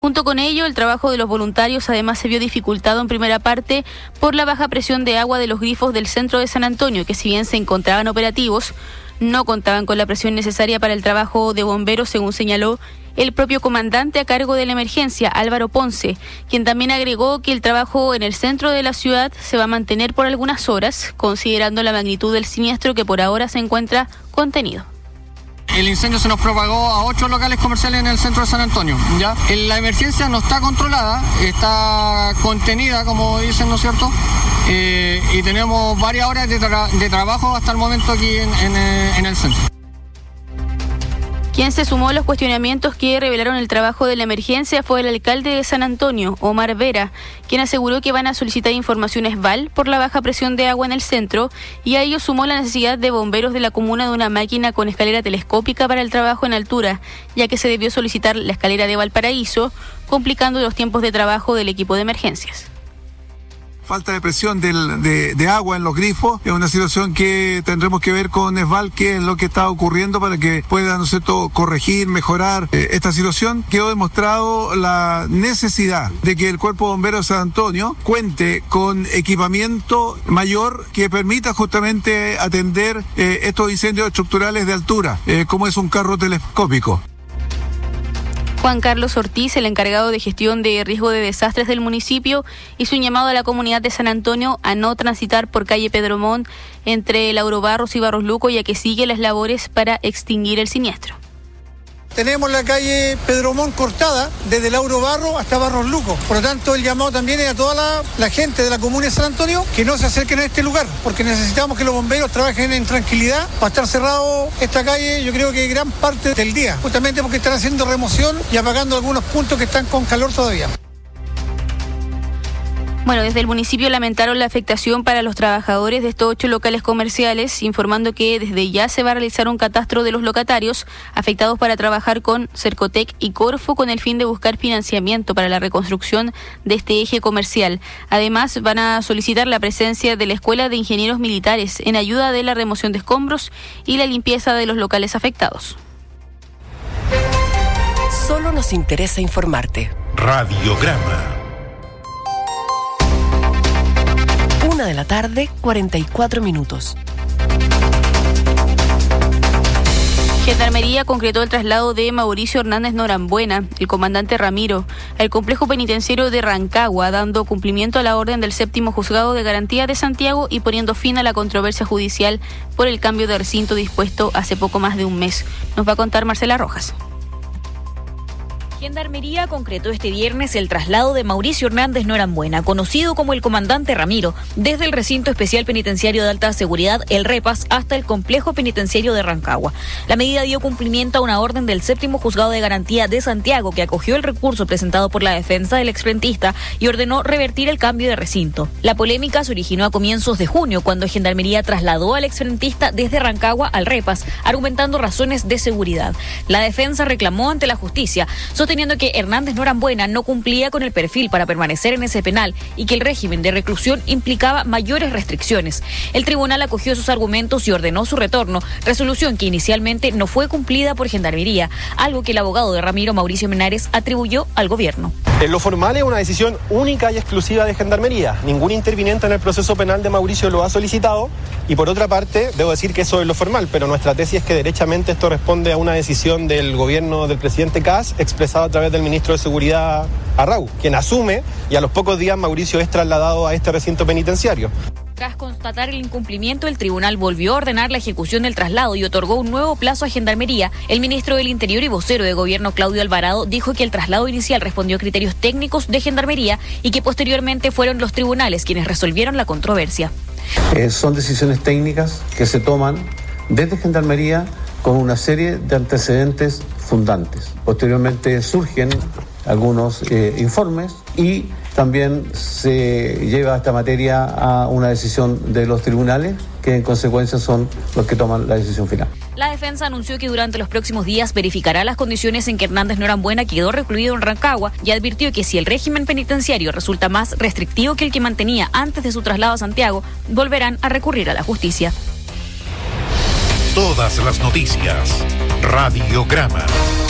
Junto con ello, el trabajo de los voluntarios además se vio dificultado en primera parte por la baja presión de agua de los grifos del centro de San Antonio, que si bien se encontraban operativos, no contaban con la presión necesaria para el trabajo de bomberos, según señaló el propio comandante a cargo de la emergencia, Álvaro Ponce, quien también agregó que el trabajo en el centro de la ciudad se va a mantener por algunas horas, considerando la magnitud del siniestro que por ahora se encuentra contenido. El incendio se nos propagó a 8 locales comerciales en el centro de San Antonio, ¿ya? La emergencia no está controlada, está contenida, como dicen, ¿no es cierto? Y tenemos varias horas de trabajo hasta el momento aquí en el centro. Quien se sumó a los cuestionamientos que revelaron el trabajo de la emergencia fue el alcalde de San Antonio, Omar Vera, quien aseguró que van a solicitar informaciones VAL por la baja presión de agua en el centro, y a ello sumó la necesidad de bomberos de la comuna de una máquina con escalera telescópica para el trabajo en altura, ya que se debió solicitar la escalera de Valparaíso, complicando los tiempos de trabajo del equipo de emergencias. Falta de presión de agua en los grifos es una situación que tendremos que ver con ESVAL qué es lo que está ocurriendo para que pueda, ¿no es cierto?, corregir, mejorar esta situación. Quedó demostrado la necesidad de que el Cuerpo de Bomberos de San Antonio cuente con equipamiento mayor que permita justamente atender estos incendios estructurales de altura, como es un carro telescópico. Juan Carlos Ortiz, el encargado de gestión de riesgo de desastres del municipio, hizo un llamado a la comunidad de San Antonio a no transitar por calle Pedro Montt entre Lauro Barros y Barros Luco, ya que sigue las labores para extinguir el siniestro. Tenemos la calle Pedro Montt cortada desde Lauro Barro hasta Barros Luco. Por lo tanto, el llamado también es a toda la gente de la comuna de San Antonio que no se acerquen a este lugar, porque necesitamos que los bomberos trabajen en tranquilidad. Va a estar cerrado esta calle, yo creo que gran parte del día, justamente porque están haciendo remoción y apagando algunos puntos que están con calor todavía. Bueno, desde el municipio lamentaron la afectación para los trabajadores de estos 8 locales comerciales, informando que desde ya se va a realizar un catastro de los locatarios afectados para trabajar con Cercotec y Corfo con el fin de buscar financiamiento para la reconstrucción de este eje comercial. Además, van a solicitar la presencia de la Escuela de Ingenieros Militares en ayuda de la remoción de escombros y la limpieza de los locales afectados. Solo nos interesa informarte. Radiograma. 1:44 p.m. Gendarmería concretó el traslado de Mauricio Hernández Norambuena, el comandante Ramiro, al complejo penitenciario de Rancagua, dando cumplimiento a la orden del 7º Juzgado de Garantía de Santiago y poniendo fin a la controversia judicial por el cambio de recinto dispuesto hace poco más de un mes. Nos va a contar Marcela Rojas. Gendarmería concretó este viernes el traslado de Mauricio Hernández Norambuena, conocido como el comandante Ramiro, desde el recinto especial penitenciario de alta seguridad, el Repas, hasta el complejo penitenciario de Rancagua. La medida dio cumplimiento a una orden del 7º Juzgado de Garantía de Santiago que acogió el recurso presentado por la defensa del exfrentista y ordenó revertir el cambio de recinto. La polémica se originó a comienzos de junio, cuando Gendarmería trasladó al exfrentista desde Rancagua al Repas, argumentando razones de seguridad. La defensa reclamó ante la justicia, sosteniendo que Hernández Norambuena no cumplía con el perfil para permanecer en ese penal y que el régimen de reclusión implicaba mayores restricciones. El tribunal acogió sus argumentos y ordenó su retorno, resolución que inicialmente no fue cumplida por Gendarmería, algo que el abogado de Ramiro, Mauricio Menares, atribuyó al gobierno. En lo formal es una decisión única y exclusiva de Gendarmería. Ningún interviniente en el proceso penal de Mauricio lo ha solicitado y por otra parte, debo decir que eso es lo formal, pero nuestra tesis es que derechamente esto responde a una decisión del gobierno del presidente Kast expresada a través del ministro de Seguridad Arrau, quien asume y a los pocos días Mauricio es trasladado a este recinto penitenciario. Tras constatar el incumplimiento, el tribunal volvió a ordenar la ejecución del traslado y otorgó un nuevo plazo a Gendarmería. El ministro del Interior y vocero de Gobierno, Claudio Alvarado, dijo que el traslado inicial respondió a criterios técnicos de Gendarmería y que posteriormente fueron los tribunales quienes resolvieron la controversia. Son decisiones técnicas que se toman desde Gendarmería con una serie de antecedentes fundantes. Posteriormente surgen algunos informes y también se lleva esta materia a una decisión de los tribunales que en consecuencia son los que toman la decisión final. La defensa anunció que durante los próximos días verificará las condiciones en que Hernández Norambuena quedó recluido en Rancagua y advirtió que si el régimen penitenciario resulta más restrictivo que el que mantenía antes de su traslado a Santiago, volverán a recurrir a la justicia. Todas las noticias. Radiograma.